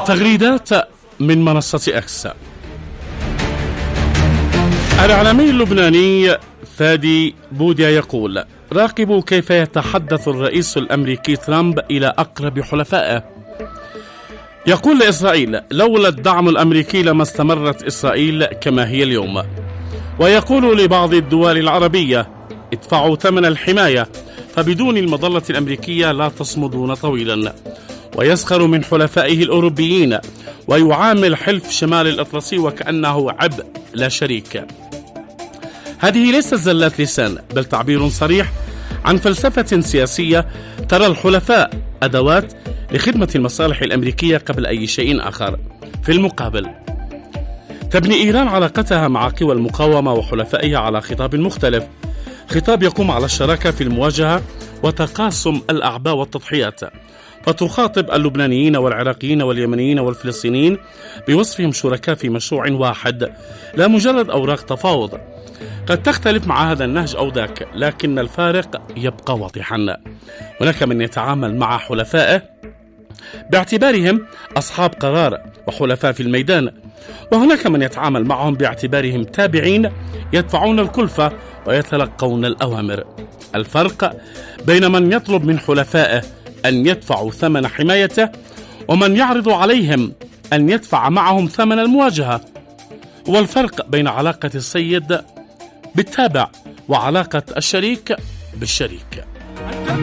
تغريدات من منصة إكس. الإعلامي اللبناني فادي بوديا يقول: راقبوا كيف يتحدث الرئيس الأمريكي ترامب إلى أقرب حلفائه. يقول لإسرائيل: لولا الدعم الأمريكي لما استمرت إسرائيل كما هي اليوم. ويقول لبعض الدول العربية: ادفعوا ثمن الحماية، فبدون المظلة الأمريكية لا تصمدون طويلا. ويسخر من حلفائه الأوروبيين ويعامل حلف شمال الأطلسي وكأنه عبء لا شريك. هذه ليست زلات لسان، بل تعبير صريح عن فلسفة سياسية ترى الحلفاء أدوات لخدمة المصالح الأمريكية قبل أي شيء آخر. في المقابل تبني إيران علاقتها مع قوى المقاومة وحلفائها على خطاب مختلف، خطاب يقوم على الشراكة في المواجهة وتقاسم الأعباء والتضحيات، فتخاطب اللبنانيين والعراقيين واليمنيين والفلسطينيين بوصفهم شركاء في مشروع واحد، لا مجرد أوراق تفاوض. قد تختلف مع هذا النهج أو ذاك، لكن الفارق يبقى واضحا. هناك من يتعامل مع حلفائه باعتبارهم أصحاب قرار وحلفاء في الميدان، وهناك من يتعامل معهم باعتبارهم تابعين يدفعون الكلفة ويتلقون الأوامر. الفرق بين من يطلب من حلفائه أن يدفعوا ثمن حمايته ومن يعرض عليهم أن يدفع معهم ثمن المواجهة، والفرق بين علاقة السيد بالتابع وعلاقة الشريك بالشريك.